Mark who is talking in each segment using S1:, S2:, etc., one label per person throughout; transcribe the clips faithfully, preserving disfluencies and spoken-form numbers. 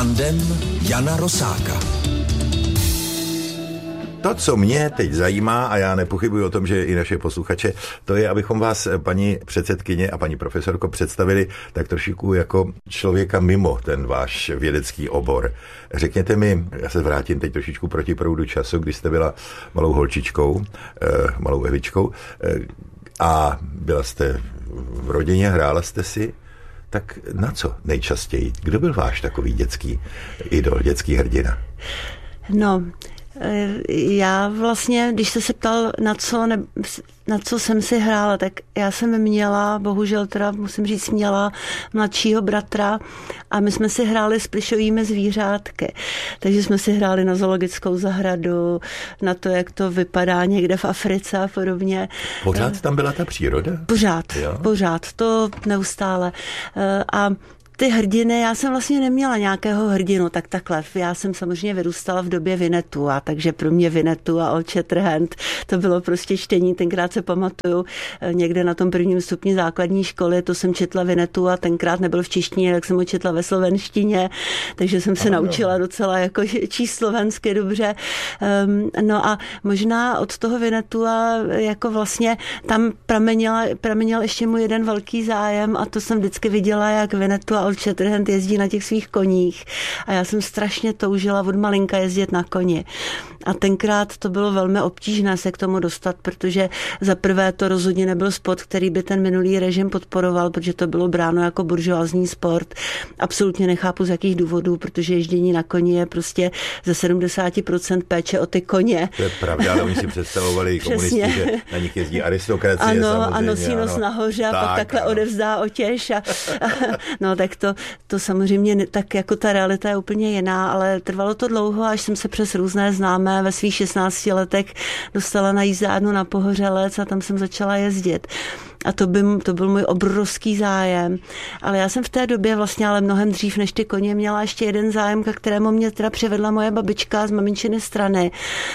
S1: Tandem Jana Rosáka.
S2: To, co mě teď zajímá, a já nepochybuji o tom, že i naše posluchače, to je, abychom vás, paní předsedkyně a paní profesorko, představili tak trošičku jako člověka mimo ten váš vědecký obor. Řekněte mi, já se vrátím teď trošičku proti proudu času, když jste byla malou holčičkou, eh, malou Evičkou, eh, a byla jste v rodině, hrála jste si, tak na co nejčastěji? Kdo byl váš takový dětský idol, dětský hrdina?
S3: No, já vlastně, když jste se ptal, na co, ne, na co jsem si hrála, tak já jsem měla, bohužel teda musím říct, měla mladšího bratra a my jsme si hráli s plyšovými zvířátky. Takže jsme si hráli na zoologickou zahradu, na to, jak to vypadá někde v Africe a podobně.
S2: Pořád tam byla ta příroda?
S3: Pořád,
S2: jo?
S3: pořád, to neustále. A ty hrdiny, já jsem vlastně neměla nějakého hrdinu, tak takhle. Já jsem samozřejmě vyrůstala v době Winnetou, a takže pro mě Winnetou a Old Shatterhand to bylo prostě čtení. Tenkrát se pamatuju někde na tom prvním stupni základní školy, to jsem četla Winnetou a tenkrát nebyl v češtině, tak jsem ho četla ve slovenštině, takže jsem se ano. naučila docela jako číst slovensky dobře. No a možná od toho Winnetou a jako vlastně tam pramenila, pramenil ještě můj jeden velký zájem a to jsem vždycky viděla, jak Winnetou Old Shatterhand jezdí na těch svých koních a já jsem strašně toužila od malinka jezdit na koni. A tenkrát to bylo velmi obtížné se k tomu dostat, protože za prvé to rozhodně nebyl sport, který by ten minulý režim podporoval, protože to bylo bráno jako buržoazní sport. Absolutně nechápu z jakých důvodů, protože ježdění na koni je prostě ze sedmdesát procent péče o ty koně.
S2: To je pravda, ale oni si představovali komunisti, že na nich jezdí aristokracie.
S3: Ano, a nosí nos nahoře a tak, pak takhle ano. odevzdá otěž. A, a, no tak to, to samozřejmě tak jako ta realita je úplně jiná, ale trvalo to dlouho, až jsem se přes různé známé ve svých šestnácti letech dostala na jízdárnu na Pohořelec a tam jsem začala jezdit. A to, by, to byl můj obrovský zájem. Ale já jsem v té době vlastně, ale mnohem dřív než ty koně, měla ještě jeden zájem, ke kterému mě teda přivedla moje babička z maminčiny strany,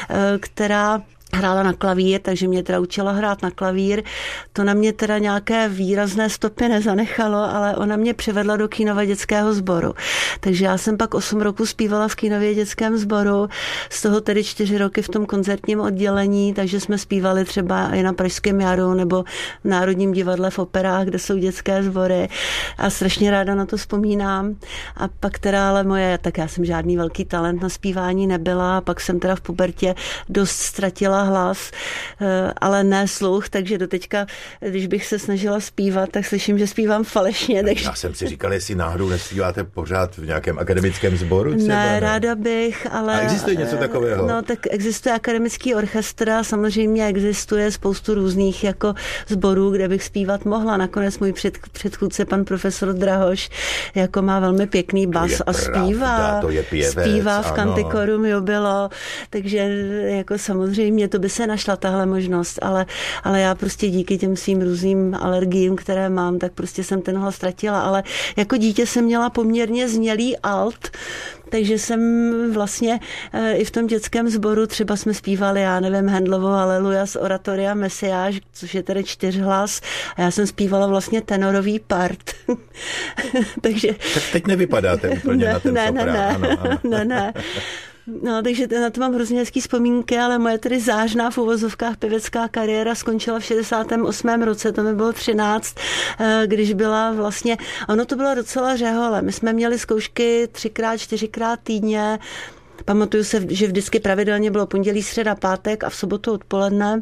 S3: která hrála na klavír, takže mě teda učila hrát na klavír. To na mě teda nějaké výrazné stopy nezanechalo, ale ona mě přivedla do Kínova dětského sboru. Takže já jsem pak osm roku zpívala v Kínově dětském sboru, z toho tedy čtyři roky v tom koncertním oddělení, takže jsme zpívali třeba i na Pražském jaru nebo v Národním divadle v operách, kde jsou dětské sbory a strašně ráda na to vzpomínám. A pak teda ale moje, tak já jsem žádný velký talent na zpívání nebyla, pak jsem teda v pubertě dost ztratila hlas, ale ne sluch, takže doteďka, když bych se snažila zpívat, tak slyším, že zpívám falešně. Takže...
S2: Já jsem si říkal, jestli náhodou nespíváte pořád v nějakém akademickém sboru? Třeba,
S3: ne,
S2: ne,
S3: ráda bych, ale...
S2: A existuje něco takového?
S3: No, tak existuje akademický orchestr a samozřejmě existuje spoustu různých jako sborů, kde bych zpívat mohla. Nakonec můj před, předchůdce, pan profesor Drahoš, jako má velmi pěkný bas a zpívá.
S2: Pravda, to je pěvec,
S3: zpívá v
S2: ano.
S3: Kantikorum Jubilo, takže jako samozřejmě to by se našla tahle možnost, ale, ale já prostě díky těm svým různým alergiím, které mám, tak prostě jsem ten hlas ztratila, ale jako dítě jsem měla poměrně znělý alt, takže jsem vlastně e, i v tom dětském sboru třeba jsme zpívali, já nevím, Handlovo Haleluja z oratoria Mesiáš, což je tedy čtyřhlas, a já jsem zpívala vlastně tenorový part. takže...
S2: Tak teď nevypadáte úplně
S3: ne,
S2: na ten
S3: ne,
S2: soprán.
S3: Ne,
S2: ano, ano.
S3: ne, ne. No, takže na to mám hrozně hezký vzpomínky, ale moje tedy zážná v uvozovkách pěvecká kariéra skončila v šedesátém osmém roce, to mi bylo třináct, když byla vlastně, ono to bylo docela řehole. My jsme měli zkoušky třikrát, čtyřikrát týdně, pamatuju se, že vždycky pravidelně bylo pondělí, středa, pátek a v sobotu odpoledne.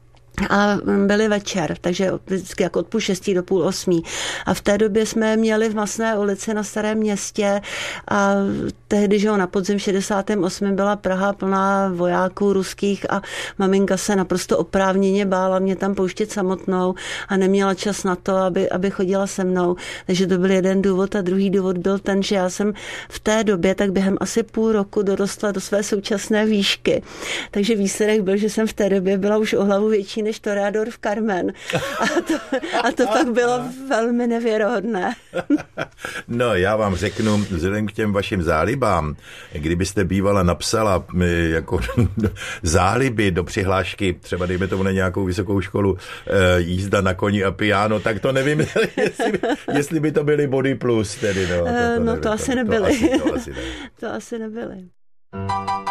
S3: A byli večer, takže vždycky jako od půl šestí do půl osmí. A v té době jsme měli v Masné ulici na Starém Městě a tehdy, že jo, na podzim šedesátém osmém byla Praha plná vojáků ruských a maminka se naprosto oprávněně bála mě tam pouštět samotnou a neměla čas na to, aby, aby chodila se mnou. Takže to byl jeden důvod a druhý důvod byl ten, že já jsem v té době tak během asi půl roku dorostla do své současné výšky. Takže výsledek byl, že jsem v té době byla už o hlavu větší lepší než Toreador v Carmen. A to, a to pak bylo velmi nevěrohodné.
S2: No, já vám řeknu, vzhledem k těm vašim zálibám, kdybyste bývala napsala jako záliby do přihlášky, třeba dejme tomu na nějakou vysokou školu, jízda na koni a piano, tak to nevím, jestli, by, jestli by to byly body plus tedy. No, to, to,
S3: no
S2: nevím,
S3: to asi
S2: to,
S3: nebyly.
S2: To asi, to asi ne.
S3: To asi nebyly.